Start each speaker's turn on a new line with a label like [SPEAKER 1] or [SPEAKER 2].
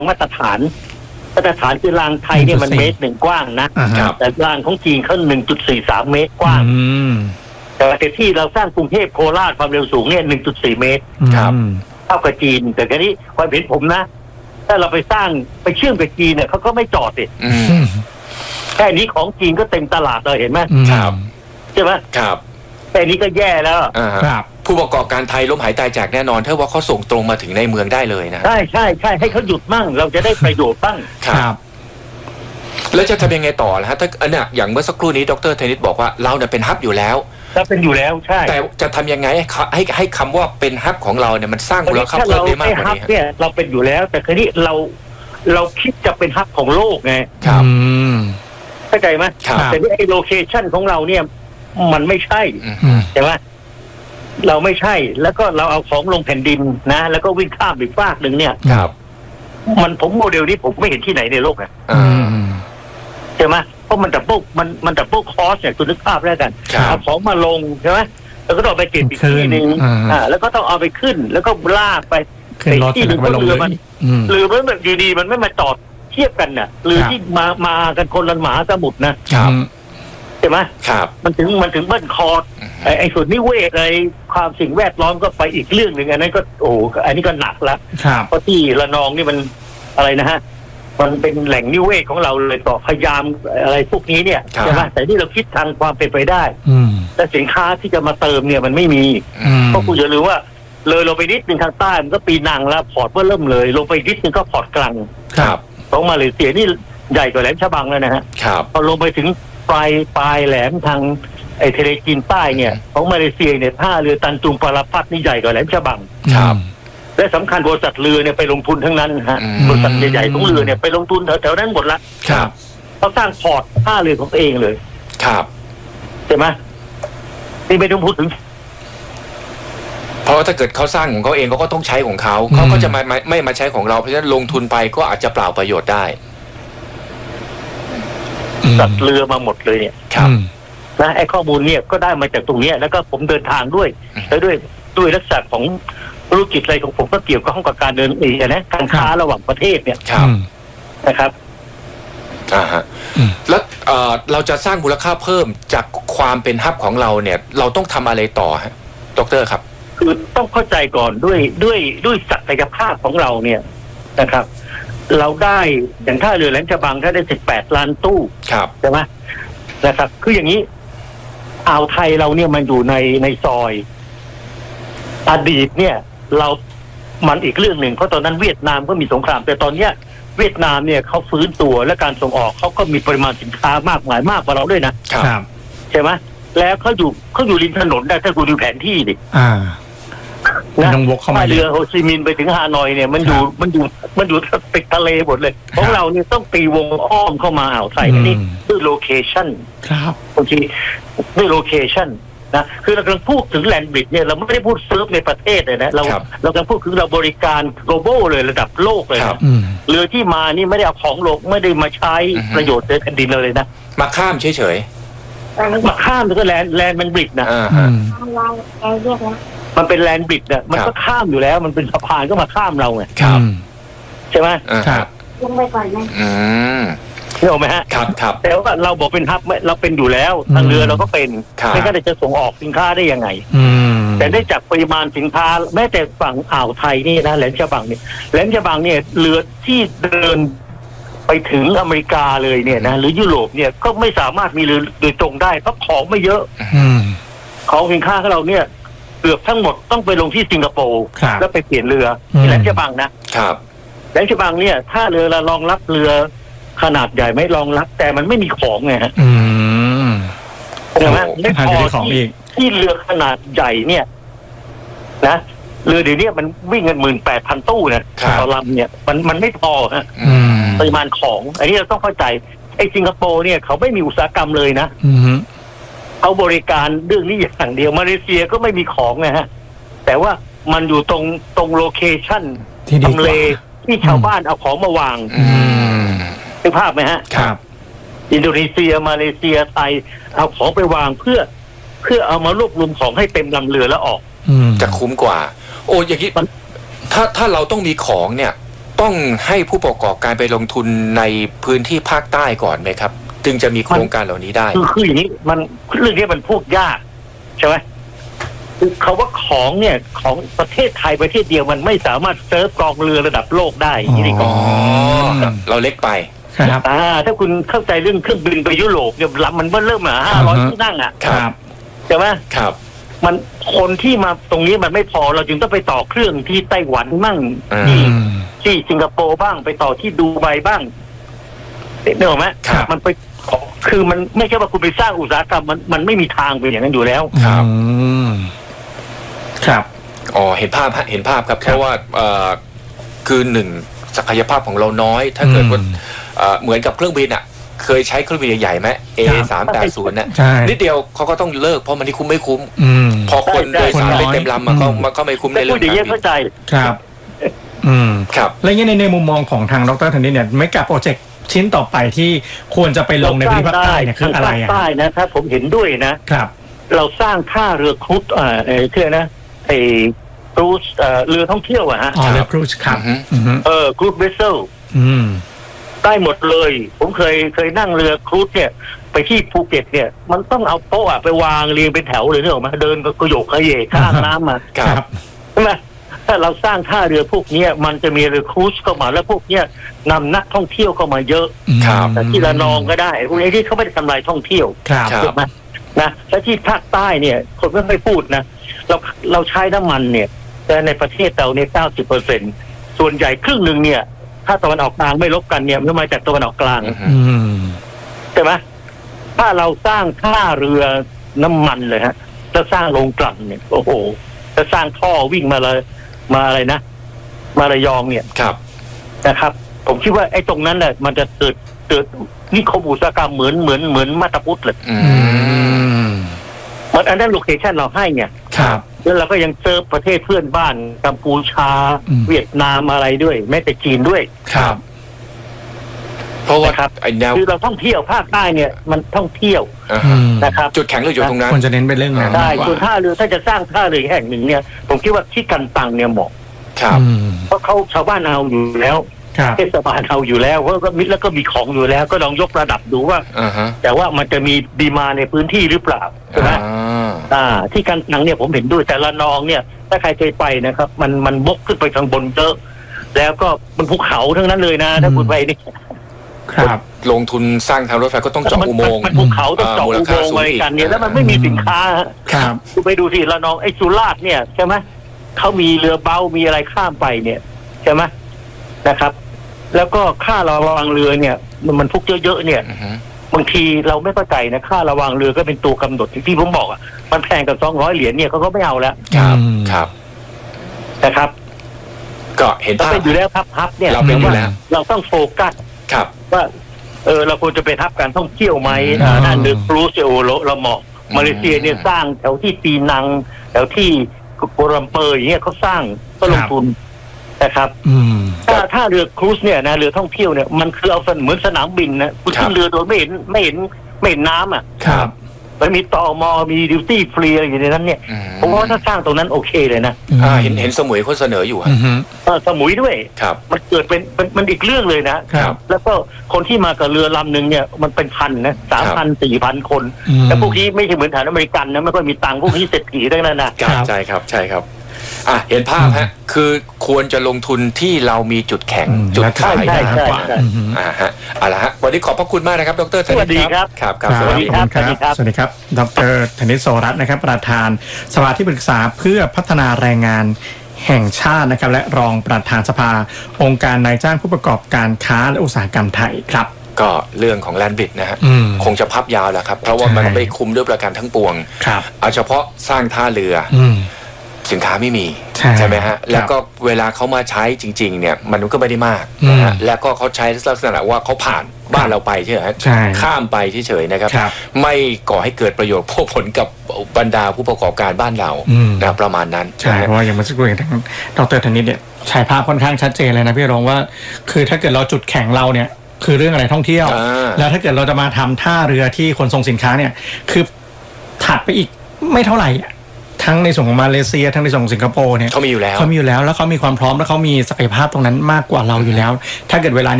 [SPEAKER 1] มาตรฐานคือรางไทยเนี่ยมันเมตรหนึ่งกว้างนะแต่รางของจีนเขา 1.43 เมตรกว้างแต่ที่เราสร้างกรุงเทพโคราชความเร็วสูงเนี่ย 1.4 เมตร
[SPEAKER 2] ครับ
[SPEAKER 1] เท่ากับจีนแต่ทีนี้ความเห็นผมนะถ้าเราไปเชื่อมกับจีนเนี่ยเขาก็ไม่จอดสิแค่นี้ของจีนก็เต็มตลาดเลยเห็นไหม
[SPEAKER 2] ครับ
[SPEAKER 1] ใช่ไหม
[SPEAKER 2] ครับ
[SPEAKER 1] แต่นี้ก็แย่แล้ว
[SPEAKER 2] ครับผู้ประกอบการไทยล้มหายตายจากแน่นอนถ้าว่าเขาส่งตรงมาถึงในเมืองได้เลยนะ
[SPEAKER 1] ใช่ให้เขาหยุดมั่งเราจะได้ประโยชน์บ้าง
[SPEAKER 2] ครับแล้วจะทำยังไงต่อล่ะฮะถ้าเนี่ยอย่างเมื่อสักครู่นี้ดร.เทนิสบอกว่าเราเนี่ยเป็นฮับอยู่แล้ว
[SPEAKER 1] ถ้าเป็นอยู่แล้วใช่
[SPEAKER 2] แต่จะทำยังไงให้คำว่าเป็นฮับของเราเนี่ยมันสร้างมูลค่าเพิ่มได้มากกว่านี้
[SPEAKER 1] เนี่ยเราเป็นอยู่แล้วแต่คราวนี้เราคิดจะเป็นฮับของโลกไง
[SPEAKER 2] ครับ
[SPEAKER 1] เข้าใจไหมแต่ที่ไอ้โลเคชั่นของเราเนี่ยมันไม่ใช่ใช่ไหมเราไม่ใช่แล้วก็เราเอาของลงแผ่นดินนะแล้วก็วิ่งข้ามอีกฟากหนึ่งเนี่ย
[SPEAKER 2] ครับ
[SPEAKER 1] ผมโมเดลนี้ผมไม่เห็นที่ไหนในโลกนะใช่ไหมเพราะมันดับเบิลคอสเนี่ยคุณนึกภาพแล้วกันเอาของมาลงใช่ไหมแล้วก็ต้องไปเก็บอีกที่หนึ่งแล้วก็ต้องเอาไปขึ้นแล้วก็ลากไปที่หนึ่งเรือมันแบบอยู่ดีมันไม่มาจอดเทียบกันน่ะเรือที่มากันคนละมหาสมุทรนะใช่ไหมมันถึงเบิ้ลคอร์ดไอ้ส่วนนิเวศอะไรความสิ่งแวดล้อมก็ไปอีกเรื่องหนึ่งอันนั้นก็อันนี้ก็หนักแล้วเพราะที่ระนองนี่มันอะไรนะฮะมันเป็นแหล่งนิเวศของเราเลยต่อพยายามอะไรพวกนี้เนี่ยใช่ไหมแต่ที่เราคิดทางความเป็นไปได้แต่สินค้าที่จะมาเติมเนี่ยมันไม่มีเพราะคุณอย่าลืมว่าเลยลงไปนิดนึงทางใต้มันก็ปีนังแล้วพอร์ตเริ่มเลยลงไปนิดนึงก็พอร์ตกลางของมาเลเซียนี่ใหญ่กว่าแหลมฉบังแล้วนะฮะพอลงไปถึงปลายแหลมทางไอทะเลจีนใต้เนี่ยของมาเลเซียเนี่ยท่าเรือตันจุงปาราพัดนี่ใหญ่กว่าแหลมฉบังและสำคัญบริษัทเรือเนี่ยไปลงทุนทั้งนั้นฮะบริษัทใหญ่ๆของเรือเนี่ยไปลงทุนแถวๆนั้นหมดละเขาสร้างพอร์ตท่าเรือของเองเลยใช่ไหมนี่ไม่ต้องพูดถึง
[SPEAKER 2] เพราะถ้าเกิดเขาสร้างของเขาเองเขาก็ต้องใช้ของเขาก็จะไม่มาใช้ของเราเพราะฉะนั้นลงทุนไปก็อาจจะเปล่าประโยชน์ได้
[SPEAKER 1] สัตว์เรือมาหมดเลยเนี่ยนะไอ้ข้อมูลเนี่ยก็ได้มาจากตรงนี้แล้วก็ผมเดินทางด้วยแล้วด้วยลักษณะของธุรกิจอะไรของผมก็เกี่ยวข้องกับการเดินนะการค้าระหว่างประเทศเนี่ยนะครับ
[SPEAKER 2] แล้วเราจะสร้างมูลค่าเพิ่มจากความเป็นฮับของเราเนี่ยเราต้องทำอะไรต่อฮะดร.ครับ
[SPEAKER 1] คือต้องเข้าใจก่อนด้วยศักยภาพของเราเนี่ยนะครับเราได้อย่างท่าเรือแหลมฉบังถ้าได้18 ล้านตู้ใช่ไหมนะครับคืออย่างนี้อ่าวไทยเราเนี่ยมันอยู่ในซอยอดีตเนี่ยมันอีกเรื่องหนึ่งเพราะตอนนั้นเวียดนามก็มีสงครามแต่ตอนเนี้ยเวียดนามเนี่ยเขาฟื้นตัวและการส่งออกเขาก็มีปริมาณสินค้ามากมายมากกว่าเราด้วยนะใช่ไหมแล้วเขาอยู่ริมถนนได้ถ้าคุณดูแผนที่ดิ
[SPEAKER 3] นะ
[SPEAKER 1] เรือโฮจิมินห์ไปถึงฮานอยเนี่ยมันอยู่ติดทะเลหมดเลยของเราเนี่ยต้องตีวงอ้อมเข้ามาอ่าวไทยนี่ด้วยโลเคชั่นบางทีด้วยโลเคชั่นนะคือเรากำลังพูดถึงแลนด์บริดจ์เนี่ยเราไม่ได้พูดเซิร์ฟในประเทศเลยนะเรากำลังพูดถึงเราบริการ global เลยระดับโลกเลยนะเรือที่มานี่ไม่ได้เอาของโลกไม่ได้มาใช้ประโยชน์ในแผ่นดินเลยนะ
[SPEAKER 2] มาข้ามเฉย
[SPEAKER 1] ๆมาข้ามแล้วก็แลนด์มันบริดจ์นะมันเป็นแลนด์บริดจ์เนี่ยมันก็ข้ามอยู่แล้วมันเป็นสะพานก็มาข้ามเราไงใช่ไหม
[SPEAKER 3] ลงไปก่อนไหม
[SPEAKER 1] เห็นไหมฮะ
[SPEAKER 2] ครับ
[SPEAKER 1] แต่ว่าเราบอกเป็นฮับเราเป็นอยู่แล้วทางเรือเราก็เป็นไม่งั้นจะส่งออกสินค้าได้ยังไงแต่ได้จากปริมาณสินค้าแม้แต่ฝั่งอ่าวไทยนี่นะแหลมฉบังเนี่ยแหลมฉบังเนี่ยเรือที่เดินไปถึงอเมริกาเลยเนี่ยนะหรือยุโรปเนี่ยก็ไม่สามารถมีเรือโดยตรงได้เพราะของไม่เยอะของสินค้าของเราเนี่ยเกือบทั้งหมดต้องไปลงที่สิงคโปร์แล้วไปเปลี่ยนเรือที่แหลมฉบังนะครับแหลมฉบังเนี่ยถ้าเรือรองรับเรือขนาดใหญ่ไม่รองรับแต่มันไม่มีของไงฮะใช่ไหมไม่พอที่เรือขนาดใหญ่เนี่ยนะเรือเดี๋ยวนี้มันวิ่งกัน18,000 ตู้นะต่อลำเนี่ยมันไม่พอฮะปริมาณของอันนี้เราต้องเข้าใจไอ้สิงคโปร์เนี่ยเขาไม่มีอุตสาหกรรมเลยนะเอาบริการเรื่องนี้อย่างเดียวมาเลเซียก็ไม่มีของนะฮะแต่ว่ามันอยู่ตรงโลเคชั่นทำเลที่ชาวบ้านเอาของมาวางนึกภาพไหมฮะ
[SPEAKER 2] ครับ
[SPEAKER 1] อินโดนีเซียมาเลเซียไทยเอาของไปวางเพื่อเอามารวบรวมของให้เต็มลำเรือแล้วออก
[SPEAKER 2] จะคุ้มกว่าโอ้อย่างนี้ถ้าเราต้องมีของเนี่ยต้องให้ผู้ประกอบการไปลงทุนในพื้นที่ภาคใต้ก่อนไหมครับจึงจะมีโครงการเหล่านี้ได้
[SPEAKER 1] คืออย่างนี้มันเรื่องนี้มันพูดยากใช่ไหมเขาว่าของเนี่ยของประเทศไทยประเทศเดียวมันไม่สามารถเซิร์ฟกองเรือระดับโลกได้อย่างนี้ก็
[SPEAKER 2] เราเล็กไป
[SPEAKER 1] ครับถ้าคุณเข้าใจเรื่องเครื่องบินไปยุโรปเนี่ยลำมันเริ่ม500 ที่นั่ง
[SPEAKER 2] ครับ
[SPEAKER 1] ใช่ไหม
[SPEAKER 2] ครับ
[SPEAKER 1] มันคนที่มาตรงนี้มันไม่พอเราจึงต้องไปต่อเครื่องที่ไต้หวันบ้างที่สิงคโปร์บ้างไปต่อที่ดูไบบ้างเนี่ยหรอไหมมันไปคือมันไม่ใช่ว่าคุณไปสร้างอุตสาหกรรมมันไม่มีทางเป็นอย่างนั้นอยู่แล้ว
[SPEAKER 2] ครับ
[SPEAKER 1] ครับ
[SPEAKER 2] อ๋อเห็นภาพครับเพราะว่าคือหนึ่งศักยภาพของเราน้อยถ้าเกิดว่าเหมือนกับเครื่องบินเคยใช้เครื่องบินใหญ่ไหม A380 เนี่ยนิดเดียวเขาก็ต้องเลิกเพราะมันที่คุ้มไม่คุ้มพอคนโดยสารไปเต็มลำมันก็ไม่คุ้มในเรื่องการบิน
[SPEAKER 1] เข้าใจ
[SPEAKER 4] ครับ
[SPEAKER 2] ครับ
[SPEAKER 4] แล้วยังในมุมมองของทางดร.ธนิตเนี่ยไม่กับโปรเจกต์ชิ้นต่อไปที่ควรจะไปลงในพื้นที่ภาคใต้เนี่ยคืออะไร
[SPEAKER 1] ภาคใต้นะครับผมเห็นด้วยนะครับเราสร้างท่าเรือครูซเชื่อนะครูซเรือท่องเที่ยวฮะ
[SPEAKER 4] เรือครูซครับ
[SPEAKER 1] ครูซเวสเซลได้หมดเลยผมเคยนั่งเรือครูซเนี่ยไปที่ภูเก็ตเนี่ยมันต้องเอาโต๊ะไปวางเรียงเป็นแถวเลยเนี่ยออกมาเดินก็โยกขยเยข้ามน้ำมา
[SPEAKER 4] ครับ
[SPEAKER 1] ใช่ไหมถ้าเราสร้างท่าเรือพวกนี้มันจะมีเรือครูซเข้ามาแล้วพวกเนี้ยนำนักท่องเที่ยวเข้ามาเยอะแต่ที่ระนองก็ได้พวกนี้ที่เขาไม่ได้ทำลายท่องเที่ยวถูกไหมนะและที่ภาคใต้เนี่ยคนไม่ค่อยพูดนะเราใช้น้ำมันเนี่ยแต่ในประเทศเราเนี่ย 90% ส่วนใหญ่ครึ่งหนึ่งเนี่ยถ้าตะวันออกกลางไม่ลบกันเนี่ยมันมาจากตะวันออกกลางใช่ไหมถ้าเราสร้างท่าเรือน้ำมันเลยฮะแล้วสร้างโรงกลั่นเนี่ยโอ้โหจะสร้างท่อวิ่งมาเลยมาอะไรนะมาระยองเนี่ยนะครับผมคิดว่าไอ้ตรงนั้นแหละมันจะเกิดนิคมอุตสาหกรรมเหมือนมาตาพุทธเลยมันอันนั้นโลเคชั่นเราให้เนี่ยแล้วเราก็ยังเซิร์ฟประเทศเพื่อนบ้านกัมพูชาเวียดนามอะไรด้วยแม้แต่จีนด้วย
[SPEAKER 2] ครับเพราะว่า
[SPEAKER 1] คือเราท่องเที่ยวภาคใต้เนี่ยมันท่องเที่ยวนะครับ
[SPEAKER 2] จุดแข็งเราอยู่ตรงนั้น
[SPEAKER 4] ควรจะเน้นไปเรื่องนั้น
[SPEAKER 1] ได้ส่วนท่าเรือถ้าจะสร้างท่าเรือแห่งหนึ่งเนี่ยผมคิดว่าที่กันตังเนี่ยเหมาะเพราะเขาชาวบ้านเอาอยู่แล้วเทศบาลเอาอยู่แล้วเพราะก็มิตรแล้วก็มีของอยู่แล้วก็ลองยกระดับดูว่าแต่ว่ามันจะมีดีมาในพื้นที่หรือเปล่าใช่ไหมที่กันตังเนี่ยผมเห็นด้วยแต่ละนองเนี่ยถ้าใครเคยไปนะครับมันบกขึ้นไปทางบนเยอะแล้วก็มันภูเขาทั้งนั้นเลยนะถ้าคุณไปนี่
[SPEAKER 2] ครับลงทุนสร้างทางรถไฟก็ต้องเจาะอุโมงค์
[SPEAKER 1] มันภูเขาต้องเจาะอุโมงค์อะไรกันเนี่ยแล้วมันไม่มีสินค้า
[SPEAKER 4] ครับ
[SPEAKER 1] คุณไปดูสิละนองไอ้สุราษฎร์เนี่ยใช่ไหมเขามีเรือเบามีอะไรข้ามไปเนี่ยใช่ไหมนะครับแล้วก็ค่าระวางเรือเนี่ยมันพุกเยอะๆเนี่ยบางทีเราไม่เข้าใจนะค่าระวางเรือก็เป็นตัวกำหนดที่ผมบอกมันแพงกับ200 เหรียญเนี่ยเขาก็ไม่เอาแล้ว
[SPEAKER 2] ครับ
[SPEAKER 1] นะครับ
[SPEAKER 2] ก็เห็นภาพ
[SPEAKER 1] อยู่แล้วครับเนี่ย
[SPEAKER 2] เราเป็นอยู่แล้ว
[SPEAKER 1] เราต้องโฟกัสว่าเราควรจะไปทับการท่องเที่ยวไหมนั่นหรือครูซเราเหมาะมาเลเซียเนี่ยสร้างแถวที่ปีนังแถวที่กัวลัมเปอร์อย่างเงี้ยเขาสร้างก็ลงทุนนะครับถ้าเรือครูซเนี่ยนะเรือท่องเที่ยวเนี่ยมันคือเอาเหมือนสนามบินนะคุณขึ้นเรือโดยไม่เห็นน้ำ
[SPEAKER 4] ครับ
[SPEAKER 1] มันมีตม.มีดิวตี้ฟรีอะไรอยู่ในนั้นเนี่ยผมว่าถ้าสร้างตรงนั้นโอเคเลยนะ
[SPEAKER 2] เห็นสมุยเขาเสนออยู่
[SPEAKER 1] สมุยด้วย
[SPEAKER 2] ครับ
[SPEAKER 1] มันเกิดเป็นมันอีกเรื่องเลยนะครับแล้วก็คนที่มากับเรือลำหนึ่งเนี่ยมันเป็นพันนะ3,000 4,000 คนแต่พวกนี้ไม่ใช่เหมือนฐานอเมริกันนะไม่ค่อยมีตังค์พวกนี้เศรษฐีทั้งนั้นนะ
[SPEAKER 2] ใช่ครับเห็นภาพฮะคือควรจะลงทุนที่เรามีจุดแข็งจุดขายได้มากกว่าเอาละฮะวันนี้ขอบพระคุณมากนะครับดร.ธนิตครับ
[SPEAKER 4] สวัสดีครับสวัสดีครับดร.ธนิต โสรัตน์นะครับประธานสภาที่ปรึกษาเพื่อพัฒนาแรงงานแห่งชาตินะครับและรองประธานสภาองค์การนายจ้างผู้ประกอบการค้าและอุตสาหกรรมไทยครับ
[SPEAKER 2] ก็เรื่องของแลนด์บริดจ์นะฮะคงจะพับยาวแหละครับเพราะว่ามันไม่คุ้มด้วยประการทั้งปวงเอาเฉพาะสร้างท่าเรือสินค้าไม่มีใช่ไหมฮะแล้วก็เวลาเขามาใช้จริงๆเนี่ยมันก็ไม่ได้มากนะฮะแล้วก็เขาใช้ลักษณะว่าเขาผ่านบ้านเราไปใช่ไหมข้ามไปเฉยๆนะครับไม่ก่อให้เกิดประโยชน์ผลกับบรรดาผู้ประกอบการบ้านเรานะประมาณนั้น
[SPEAKER 4] ใช่เพราะว่าอย่างเมื่อสักครู่อย่างทางดร.ธนิตเนี่ยฉายภาพค่อนข้างชัดเจนเลยนะพี่รองว่าคือถ้าเกิดเราจุดแข็งเราเนี่ยคือเรื่องอะไรท่องเที่ยวแล้วถ้าเกิดเราจะมาทำท่าเรือที่ขนส่งสินค้าเนี่ยคือถัดไปอีกไม่เท่าไหร่ทั้งในส่วนของมาเลเซียทั้งในส่วนของสิงคโปร์เนี่ย
[SPEAKER 2] เขามีอยู่แล้ว
[SPEAKER 4] แล้วเขามีความพร้อมและเขามีศักยภาพตรงนั้นมากกว่าเราอยู่แล้วถ้าเกิดเวลา